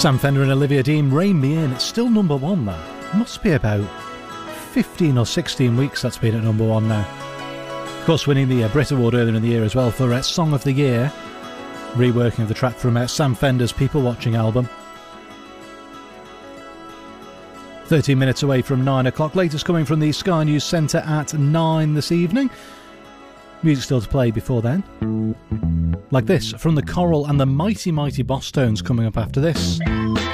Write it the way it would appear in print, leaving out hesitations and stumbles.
Sam Fender and Olivia Dean, Rein Me In. It's still number one now. Must be about 15 or 16 weeks that's been at number one now. Of course, winning the Brit Award earlier in the year as well for Song of the Year. Reworking of the track from Sam Fender's People Watching album. 13 minutes away from 9 o'clock. Latest coming from the Sky News Centre at 9 this evening. Music still to play before then. Like this, from the Coral and the Mighty Mighty Boss Tones coming up after this.